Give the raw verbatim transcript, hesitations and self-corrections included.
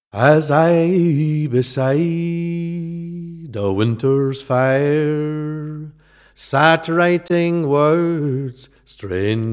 As I beside the winter's fire sat writing words strange